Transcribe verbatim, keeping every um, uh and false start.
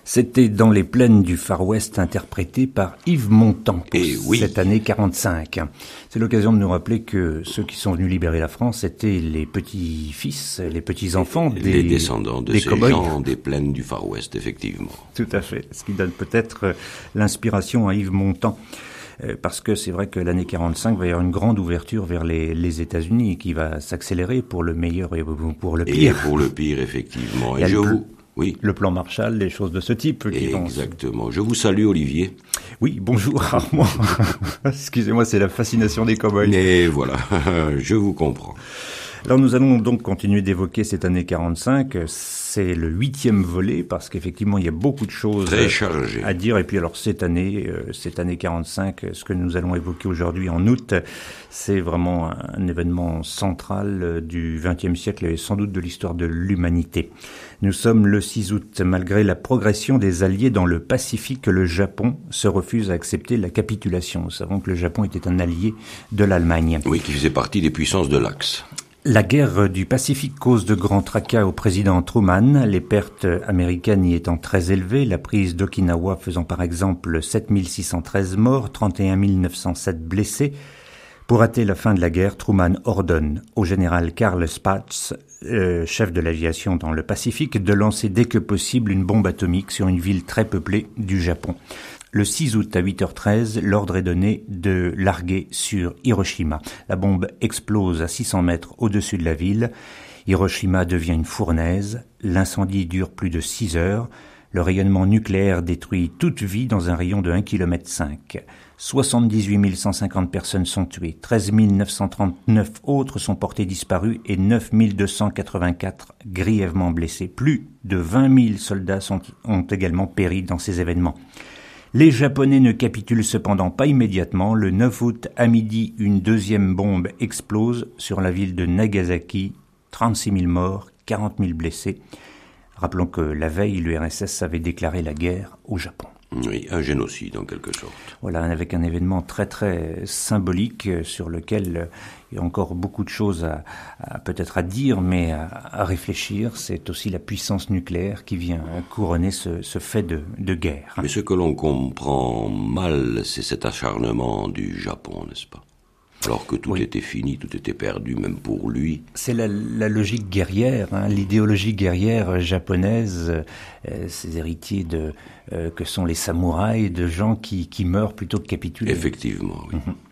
C'était dans les plaines du Far West interprété par Yves Montand pour Et oui. cette année quarante-cinq. C'est l'occasion de nous rappeler que ceux qui sont venus libérer la France étaient les petits-fils, les petits-enfants des Les descendants de des ces cow-boys. gens des plaines du Far West, effectivement. Tout à fait, ce qui donne peut-être l'inspiration à Yves Montand. Parce que c'est vrai que l'année quarante-cinq va y avoir une grande ouverture vers les, les États-Unis qui va s'accélérer pour le meilleur et pour le pire. Et pour le pire, effectivement. Et Et je le, vous... Oui. Le plan Marshall, des choses de ce type. Qui Exactement. Vont... Je vous salue, Olivier. Oui, bonjour Armand. Excusez-moi, c'est la fascination des cow-boys. Et voilà, je vous comprends. Alors nous allons donc continuer d'évoquer cette année quarante-cinq. C'est le huitième volet parce qu'effectivement il y a beaucoup de choses Très chargé. à dire. Et puis alors cette année, euh, cette année quarante-cinq, ce que nous allons évoquer aujourd'hui en août, c'est vraiment un événement central du vingtième siècle et sans doute de l'histoire de l'humanité. Nous sommes le six août. Malgré la progression des Alliés dans le Pacifique, le Japon se refuse à accepter la capitulation. Nous savons que le Japon était un allié de l'Allemagne. Oui, qui faisait partie des puissances de l'Axe. La guerre du Pacifique cause de grands tracas au président Truman, les pertes américaines y étant très élevées, la prise d'Okinawa faisant par exemple sept mille six cent treize morts, trente et un mille neuf cent sept blessés. Pour hâter la fin de la guerre, Truman ordonne au général Carl Spaatz, euh, chef de l'aviation dans le Pacifique, de lancer dès que possible une bombe atomique sur une ville très peuplée du Japon. Le six août à huit heures treize, l'ordre est donné de larguer sur Hiroshima. La bombe explose à six cents mètres au-dessus de la ville. Hiroshima devient une fournaise. L'incendie dure plus de six heures. Le rayonnement nucléaire détruit toute vie dans un rayon de un virgule cinq kilomètres. soixante-dix-huit mille cent cinquante personnes sont tuées, treize mille neuf cent trente-neuf autres sont portées disparues et neuf mille deux cent quatre-vingt-quatre grièvement blessés. Plus de vingt mille soldats sont, ont également péri dans ces événements. Les Japonais ne capitulent cependant pas immédiatement. Le neuf août à midi, une deuxième bombe explose sur la ville de Nagasaki. trente-six mille morts, quarante mille blessés. Rappelons que la veille, l'U R S S avait déclaré la guerre au Japon. Oui, un génocide en quelque sorte. Voilà, avec un événement très très symbolique sur lequel il y a encore beaucoup de choses à, à peut-être à dire, mais à, à réfléchir. C'est aussi la puissance nucléaire qui vient couronner ce, ce fait de, de guerre. Mais ce que l'on comprend mal, c'est cet acharnement du Japon, n'est-ce pas ? Alors que tout oui. était fini, tout était perdu, même pour lui. C'est la, la logique guerrière, hein, l'idéologie guerrière japonaise, euh, ces héritiers de, euh, que sont les samouraïs, de gens qui, qui meurent plutôt que capituler. Effectivement, oui. Mm-hmm.